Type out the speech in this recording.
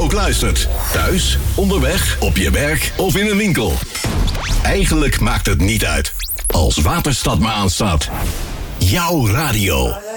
ook luistert. Thuis, onderweg, op je werk of in een winkel. Eigenlijk maakt het niet uit. Als Waterstad maar aanstaat. Jouw radio.